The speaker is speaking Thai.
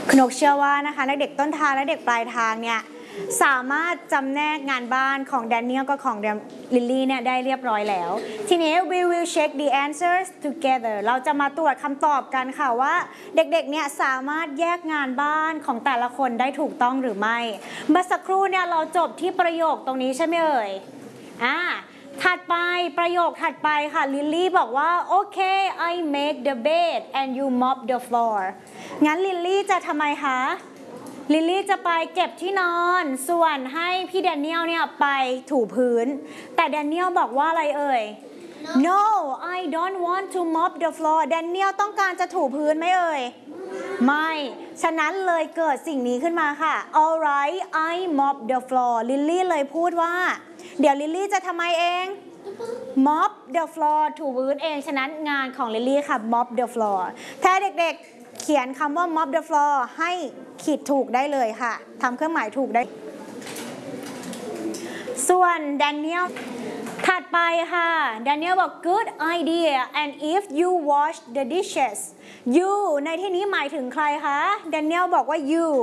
คุณนกเชื่อว่านะคะนักเด็กต้นทางและเด็กปลายทางเนี่ยสามารถจำแนกงานบ้านของแดเนียลกับของลิลลี่เนี่ยได้เรียบร้อยแล้วทีนี้ we will check the answers together เราจะมาตรวจคำตอบกันค่ะว่าเด็กๆเนี่ยสามารถแยกงานบ้านของแต่ละคนได้ถูกต้องหรือไม่เมื่อสักครู่เนี่ยเราจบที่ประโยคตรงนี้ใช่ไหมเอ่ยถัดไปประโยคถัดไปค่ะลิลลี่บอกว่าโอเค I make the bed and you mop the floor งั้นลิลลี่จะทำไมคะลิลลี่จะไปเก็บที่นอนส่วนให้พี่แดเนียลเนี่ยไปถูพื้นแต่แดเนียลบอกว่าอะไรเอ่ย No I don't want to mop the floor แดเนียลต้องการจะถูพื้นไหมเอ่ยไม่ฉะนั้นเลยเกิดสิ่งนี้ขึ้นมาค่ะ Alright I mop the floor ลิลลี่เลยพูดว่าเดี๋ยวลิลลี่จะทำไมเอง mop the floor ถูพื้นเองฉะนั้นงานของลิลลี่ค่ะ mop the floor ถ้าเด็กๆเขียนคำว่า mop the floor ให้ขีดถูกได้เลยค่ะทำเครื่องหมายถูกได้ส่วนแดเนียลถัดไปค่ะแดเนียลบอก good idea and if you wash the dishes you ในที่นี้หมายถึงใครคะแดเนียลบอกว่า you